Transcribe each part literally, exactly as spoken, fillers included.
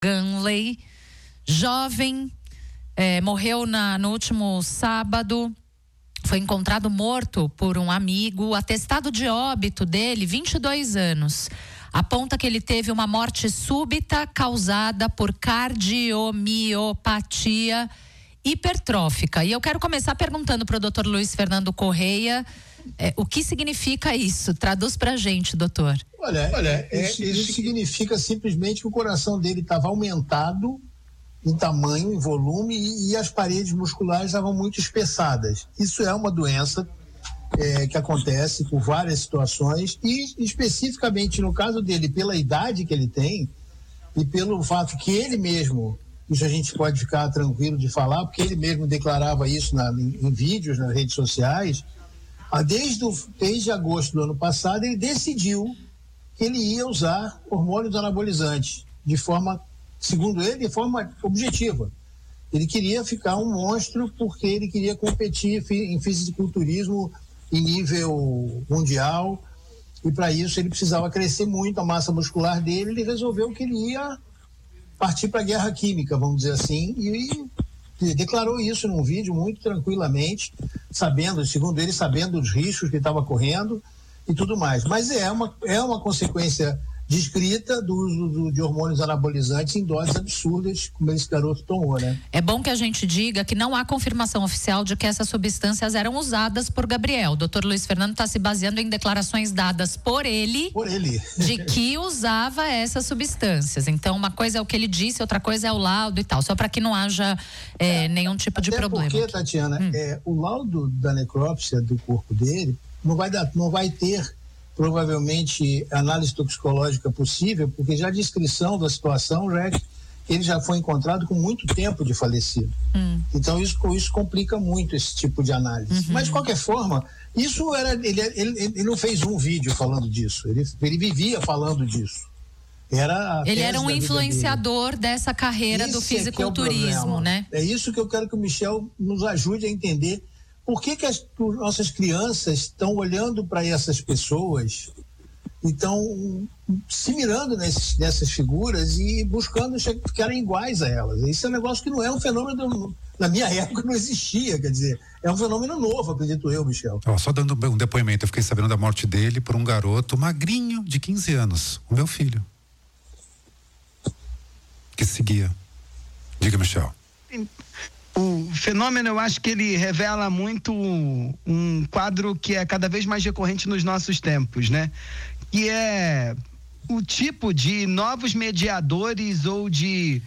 Ganley, jovem, é, morreu na, no último sábado, foi encontrado morto por um amigo. O atestado de óbito dele, vinte e dois anos, aponta que ele teve uma morte súbita causada por cardiomiopatia hipertrófica. E eu quero começar perguntando para o doutor Luiz Fernando Correia, é, o que significa isso? Traduz pra gente, doutor. Olha, Olha é, isso, isso significa simplesmente que o coração dele estava aumentado em tamanho, em volume, e, e as paredes musculares estavam muito espessadas. Isso é uma doença é, que acontece por várias situações, e especificamente no caso dele, pela idade que ele tem e pelo fato que ele mesmo, isso a gente pode ficar tranquilo de falar, porque ele mesmo declarava isso na, em, em vídeos nas redes sociais. Desde, o, desde agosto do ano passado, ele decidiu que ele ia usar hormônios anabolizantes, de forma, segundo ele, de forma objetiva. Ele queria ficar um monstro porque ele queria competir em fisiculturismo em nível mundial, e para isso ele precisava crescer muito a massa muscular dele. Ele resolveu que ele ia partir para a guerra química, vamos dizer assim, e declarou isso num vídeo muito tranquilamente, sabendo, segundo ele, sabendo dos riscos que estava correndo e tudo mais. Mas é uma, é uma consequência descrita do uso do, de hormônios anabolizantes em doses absurdas, como esse garoto tomou, né? É bom que a gente diga que não há confirmação oficial de que essas substâncias eram usadas por Gabriel. O doutor Luiz Fernando está se baseando em declarações dadas por ele, por ele, de que usava essas substâncias. Então, uma coisa é o que ele disse, outra coisa é o laudo e tal, só para que não haja é, nenhum tipo de problema. Porque, Tatiana, hum. é, o laudo da necrópsia do corpo dele não vai dar, não vai ter provavelmente análise toxicológica possível, porque já a descrição da situação já é que ele já foi encontrado com muito tempo de falecido. Hum. Então isso, isso complica muito esse tipo de análise. Uhum. Mas de qualquer forma, isso era, ele, ele, ele não fez um vídeo falando disso, ele, ele vivia falando disso. Era ele era um influenciador dessa carreira isso do fisiculturismo, é né? É isso que eu quero que o Michel nos ajude a entender. Por que que as nossas crianças estão olhando para essas pessoas e estão se mirando nesses, nessas figuras e buscando ficarem iguais a elas? Isso é um negócio que não é um fenômeno, na minha época não existia, quer dizer, é um fenômeno novo, acredito eu, Michel. Oh, só dando um depoimento, eu fiquei sabendo da morte dele por um garoto magrinho de quinze anos, o meu filho, que seguia. Diga, Michel. O fenômeno, eu acho que ele revela muito um quadro que é cada vez mais recorrente nos nossos tempos, né? Que é o tipo de novos mediadores ou de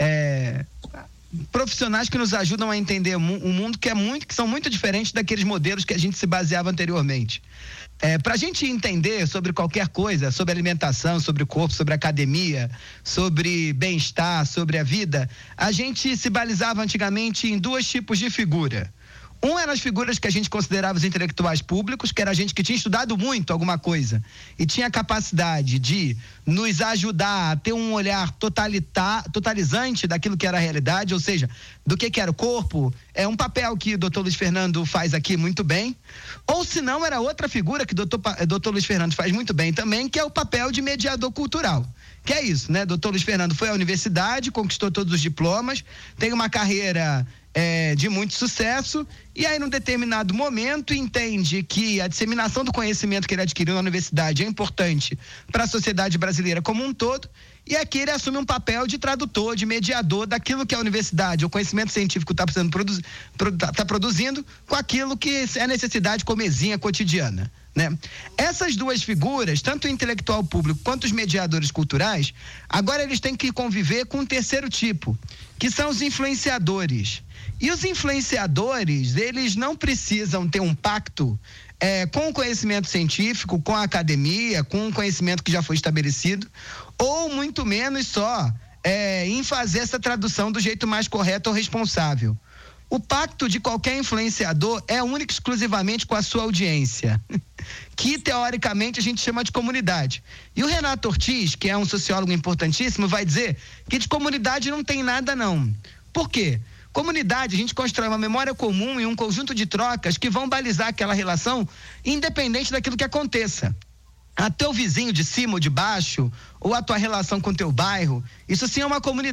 é, profissionais que nos ajudam a entender um mundo que é muito, que são muito diferentes daqueles modelos que a gente se baseava anteriormente. É, para a gente entender sobre qualquer coisa, sobre alimentação, sobre o corpo, sobre academia, sobre bem-estar, sobre a vida, a gente se balizava antigamente em dois tipos de figura. Um eram as figuras que a gente considerava os intelectuais públicos, que era a gente que tinha estudado muito alguma coisa e tinha a capacidade de nos ajudar a ter um olhar totalita, totalizante daquilo que era a realidade, ou seja, do que que era o corpo. É um papel que o doutor Luiz Fernando faz aqui muito bem. Ou se não, era outra figura que o doutor, doutor Luiz Fernando faz muito bem também, que é o papel de mediador cultural. Que é isso, né? doutor Luiz Fernando foi à universidade, conquistou todos os diplomas, tem uma carreira É, de muito sucesso, e aí num determinado momento entende que a disseminação do conhecimento que ele adquiriu na universidade é importante para a sociedade brasileira como um todo, e aqui ele assume um papel de tradutor, de mediador daquilo que a universidade, o conhecimento científico está produ- tá produzindo com aquilo que é necessidade comezinha cotidiana, né? Essas duas figuras, tanto o intelectual público quanto os mediadores culturais, agora eles têm que conviver com um terceiro tipo, que são os influenciadores. E os influenciadores, eles não precisam ter um pacto é, com o conhecimento científico, com a academia, com o conhecimento que já foi estabelecido, ou muito menos só é, em fazer essa tradução do jeito mais correto ou responsável. O pacto de qualquer influenciador é único e exclusivamente com a sua audiência, que teoricamente a gente chama de comunidade. E o Renato Ortiz, que é um sociólogo importantíssimo, vai dizer que de comunidade não tem nada não. Por quê? Comunidade, a gente constrói uma memória comum e um conjunto de trocas que vão balizar aquela relação independente daquilo que aconteça. a teu vizinho de cima ou de baixo, ou a tua relação com teu bairro, isso sim é uma comunidade.